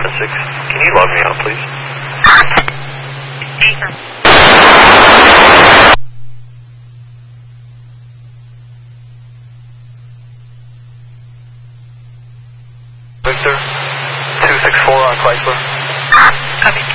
6. Can you log me out, please? Victor, 264 on Chrysler. Copy.